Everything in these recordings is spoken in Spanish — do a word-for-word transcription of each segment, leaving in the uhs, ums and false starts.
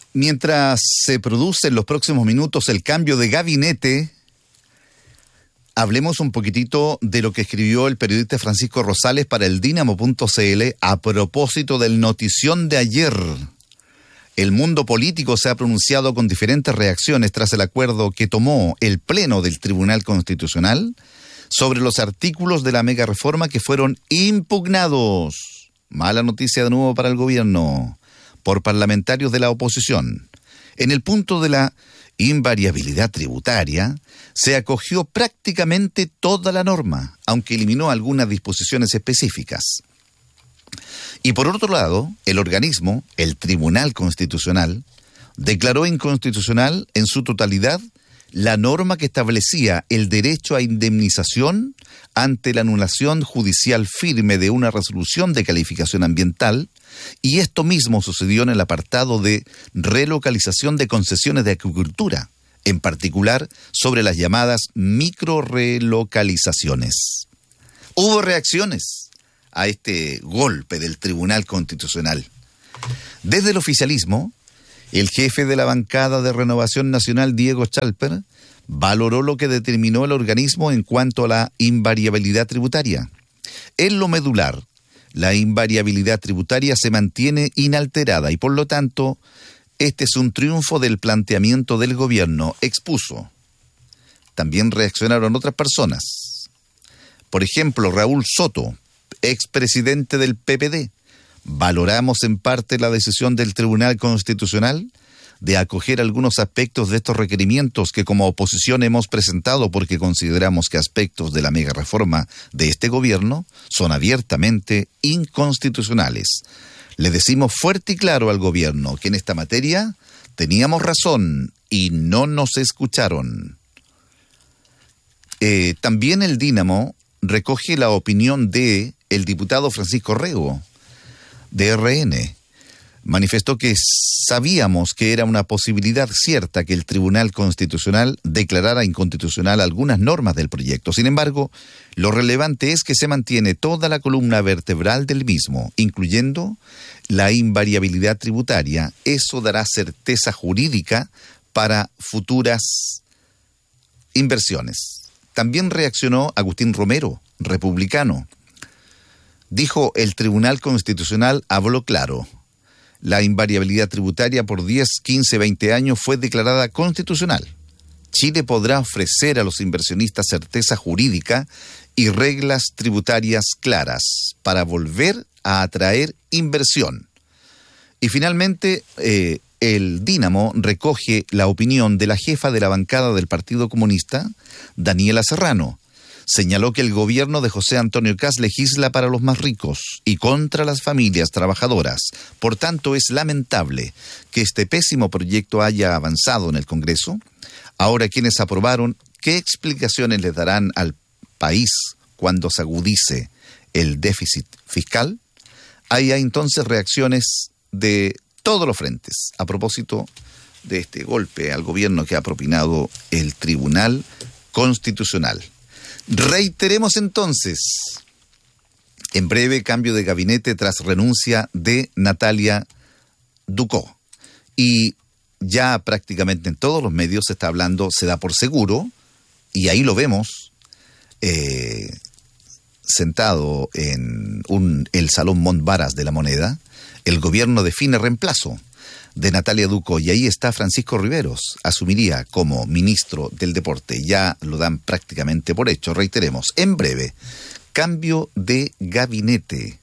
Mientras se produce en los próximos minutos el cambio de gabinete, hablemos un poquitito de lo que escribió el periodista Francisco Rosales para el Dínamo punto c l a propósito del notición de ayer. El mundo político se ha pronunciado con diferentes reacciones tras el acuerdo que tomó el Pleno del Tribunal Constitucional sobre los artículos de la mega reforma que fueron impugnados. Mala noticia de nuevo para el gobierno, por parlamentarios de la oposición. En el punto de la invariabilidad tributaria, se acogió prácticamente toda la norma, aunque eliminó algunas disposiciones específicas. Y por otro lado, el organismo, el Tribunal Constitucional, declaró inconstitucional en su totalidad la norma que establecía el derecho a indemnización ante la anulación judicial firme de una resolución de calificación ambiental, y esto mismo sucedió en el apartado de relocalización de concesiones de acuicultura, en particular sobre las llamadas microrelocalizaciones. Hubo reacciones a este golpe del Tribunal Constitucional. Desde el oficialismo, el jefe de la bancada de Renovación Nacional, Diego Chalper, valoró lo que determinó el organismo en cuanto a la invariabilidad tributaria. En lo medular, la invariabilidad tributaria se mantiene inalterada y por lo tanto, este es un triunfo del planteamiento del gobierno, expuso. También reaccionaron otras personas. Por ejemplo, Raúl Soto, expresidente del P P D. Valoramos en parte la decisión del Tribunal Constitucional de acoger algunos aspectos de estos requerimientos que como oposición hemos presentado porque consideramos que aspectos de la mega reforma de este gobierno son abiertamente inconstitucionales. Le decimos fuerte y claro al gobierno que en esta materia teníamos razón y no nos escucharon. Eh, también el Dínamo recoge la opinión de el diputado Francisco Rego, de R N. Manifestó que sabíamos que era una posibilidad cierta que el Tribunal Constitucional declarara inconstitucional algunas normas del proyecto. Sin embargo, lo relevante es que se mantiene toda la columna vertebral del mismo, incluyendo la invariabilidad tributaria. Eso dará certeza jurídica para futuras inversiones. También reaccionó Agustín Romero, republicano. Dijo, el Tribunal Constitucional habló claro. La invariabilidad tributaria por diez, quince, veinte años fue declarada constitucional. Chile podrá ofrecer a los inversionistas certeza jurídica y reglas tributarias claras para volver a atraer inversión. Y finalmente, eh, el Dínamo recoge la opinión de la jefa de la bancada del Partido Comunista, Daniela Serrano. Señaló que el gobierno de José Antonio Kast legisla para los más ricos y contra las familias trabajadoras. Por tanto, es lamentable que este pésimo proyecto haya avanzado en el Congreso. Ahora, quienes aprobaron, ¿qué explicaciones les darán al país cuando se agudice el déficit fiscal? Hay entonces reacciones de todos los frentes a propósito de este golpe al gobierno que ha propinado el Tribunal Constitucional. Reiteremos entonces, en breve cambio de gabinete tras renuncia de Natalia Ducó. Y ya prácticamente en todos los medios se está hablando, se da por seguro, y ahí lo vemos, eh, sentado en un, el Salón Montbaras de la Moneda, el gobierno define reemplazo de Natalia Ducó, y ahí está Francisco Riveros, asumiría como ministro del Deporte. Ya lo dan prácticamente por hecho. Reiteremos, en breve, cambio de gabinete.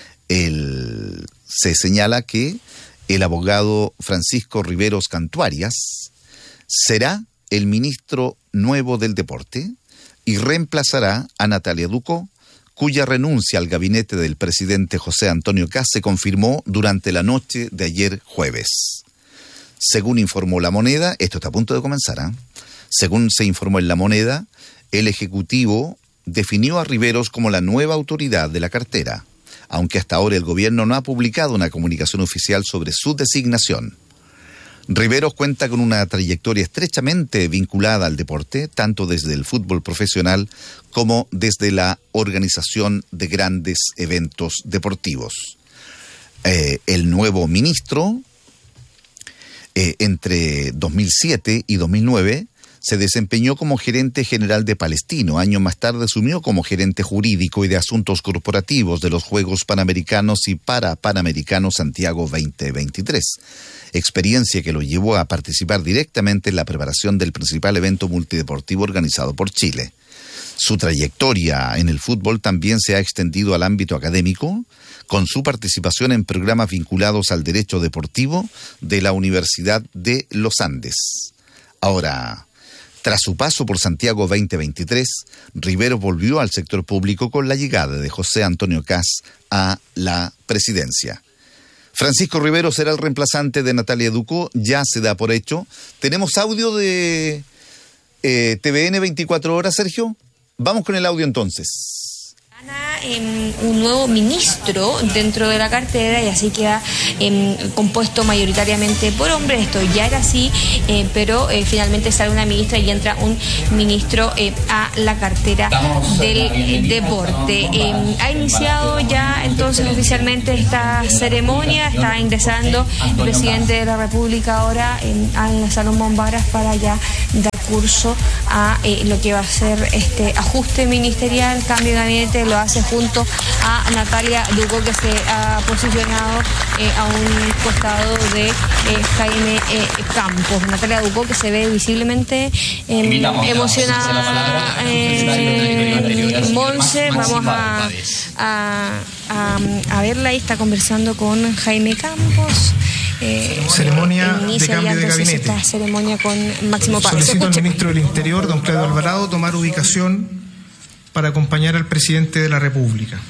El, se señala que el abogado Francisco Riveros Cantuarias será el ministro nuevo del Deporte y reemplazará a Natalia Ducó, cuya renuncia al gabinete del presidente José Antonio Kast se confirmó durante la noche de ayer jueves. Según informó La Moneda, esto está a punto de comenzar, ¿eh? Según se informó en La Moneda, el Ejecutivo definió a Riveros como la nueva autoridad de la cartera, aunque hasta ahora el gobierno no ha publicado una comunicación oficial sobre su designación. Riveros cuenta con una trayectoria estrechamente vinculada al deporte, tanto desde el fútbol profesional como desde la organización de grandes eventos deportivos. Eh, el nuevo ministro Eh, entre dos mil siete y dos mil nueve se desempeñó como gerente general de Palestino. Años más tarde asumió como gerente jurídico y de asuntos corporativos de los Juegos Panamericanos y Parapanamericanos Santiago veinte veintitrés. Experiencia que lo llevó a participar directamente en la preparación del principal evento multideportivo organizado por Chile. Su trayectoria en el fútbol también se ha extendido al ámbito académico, con su participación en programas vinculados al derecho deportivo de la Universidad de los Andes. Ahora, tras su paso por Santiago veinte veintitrés, Rivero volvió al sector público con la llegada de José Antonio Kast a la presidencia. Francisco Rivero será el reemplazante de Natalia Ducó, ya se da por hecho. ¿Tenemos audio de eh, T V N veinticuatro horas, Sergio? Vamos con el audio entonces. Eh, un nuevo ministro dentro de la cartera y así queda eh, compuesto mayoritariamente por hombres. Esto ya era así, eh, pero eh, finalmente sale una ministra y entra un ministro eh, a la cartera del eh, deporte. Eh, ha iniciado ya entonces oficialmente esta ceremonia, está ingresando el presidente de la República ahora en, al Salón Bombaras para ya dar curso a eh, lo que va a ser este ajuste ministerial, cambio de gabinete. Lo hace junto a Natalia Ducó, que se ha posicionado eh, a un costado de eh, Jaime eh, Campos. Natalia Ducó, que se ve visiblemente eh, emocionada. Eh, Monse, vamos a, a, a, a verla ahí, está conversando con Jaime Campos. Eh, ceremonia de cambio de gabinete. Esta ceremonia con Máximo Paz. Solicito al ministro del Interior, don Claudio Alvarado, tomar ubicación para acompañar al presidente de la República.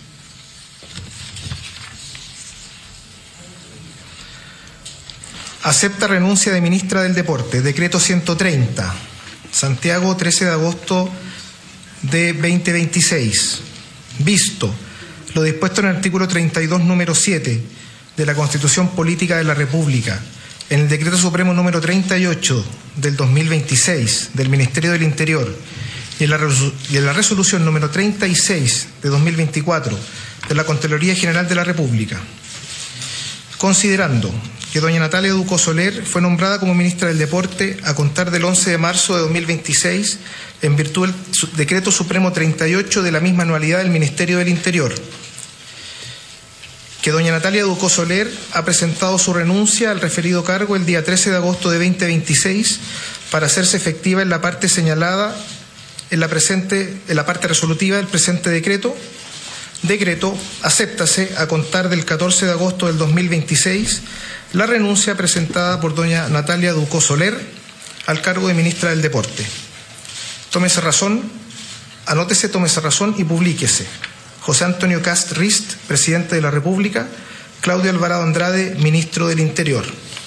Acepta renuncia de ministra del Deporte. Decreto ciento treinta. Santiago, trece de agosto de veinte veintiséis. Visto lo dispuesto en el artículo treinta y dos, número siete de la Constitución Política de la República, en el Decreto Supremo número treinta y ocho del dos mil veintiséis del Ministerio del Interior y en la, y en la Resolución número treinta y seis de dos mil veinticuatro de la Contraloría General de la República, considerando que doña Natalia Ducó Soler fue nombrada como ministra del Deporte a contar del once de marzo de dos mil veintiséis en virtud del Decreto Supremo treinta y ocho de la misma anualidad del Ministerio del Interior, que doña Natalia Ducó Soler ha presentado su renuncia al referido cargo el día trece de agosto de veinte veintiséis para hacerse efectiva en la parte señalada en la presente en la parte resolutiva del presente decreto. Decreto, acéptase a contar del catorce de agosto del dos mil veintiséis la renuncia presentada por doña Natalia Ducó Soler al cargo de ministra del Deporte. Tómese razón, anótese, tómese razón y publíquese. José Antonio Kast Rist, presidente de la República. Claudio Alvarado Andrade, ministro del Interior.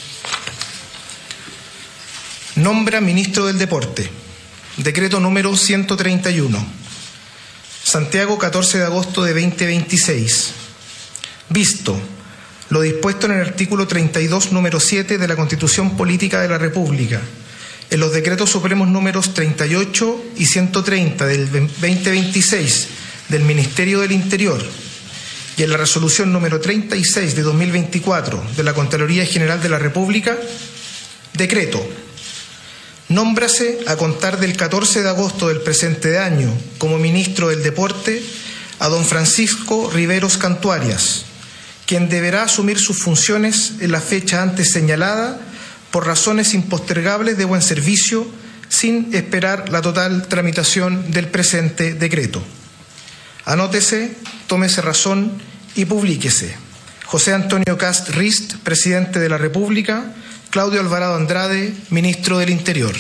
Nombra ministro del Deporte. Decreto número ciento treinta y uno. Santiago, catorce de agosto de veinte veintiséis. Visto lo dispuesto en el artículo treinta y dos, número siete de la Constitución Política de la República, en los decretos supremos números treinta y ocho y ciento treinta del veinte veintiséis del Ministerio del Interior y en la resolución número treinta y seis de dos mil veinticuatro de la Contraloría General de la República, decreto, nómbrase a contar del catorce de agosto del presente año como ministro del Deporte a don Francisco Riveros Cantuarias, quien deberá asumir sus funciones en la fecha antes señalada por razones impostergables de buen servicio, sin esperar la total tramitación del presente decreto. Anótese, tómese razón y publíquese. José Antonio Kast Rist, presidente de la República. Claudio Alvarado Andrade, ministro del Interior.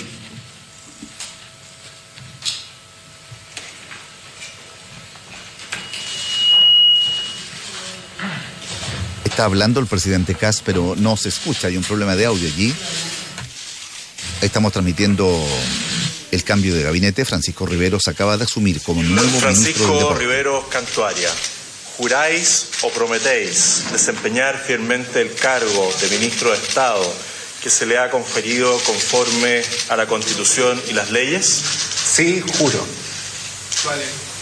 Está hablando el presidente Kast, pero no se escucha, hay un problema de audio allí. Estamos transmitiendo el cambio de gabinete. Francisco Riveros acaba de asumir como nuevo Francisco ministro del Deporte. Riveros Cantuaria, ¿juráis o prometéis desempeñar fielmente el cargo de ministro de Estado que se le ha conferido conforme a la Constitución y las leyes? Sí, juro. Vale.